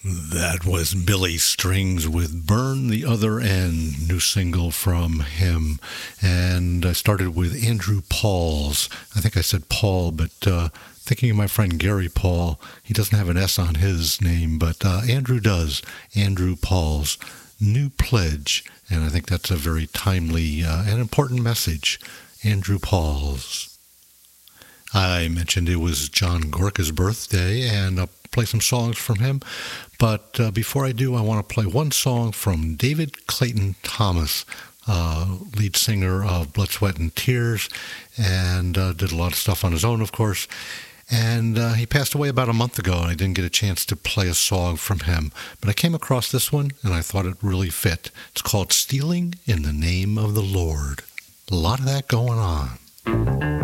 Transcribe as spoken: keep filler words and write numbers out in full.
That was Billy Strings with Burn the Other End, new single from him. And I started with Andrew Pauls. I think I said Paul, but uh, thinking of my friend Gary Paul, he doesn't have an S on his name, but uh, Andrew does. Andrew Pauls, New Pledge. And I think that's a very timely uh, and important message. Andrew Pauls. I mentioned it was John Gorka's birthday, and I'll play some songs from him. But uh, before I do, I want to play one song from David Clayton Thomas, uh, lead singer of Blood, Sweat, and Tears, and uh, did a lot of stuff on his own, of course. And uh, he passed away about a month ago, and I didn't get a chance to play a song from him. But I came across this one, and I thought it really fit. It's called Stealing in the Name of the Lord. A lot of that going on.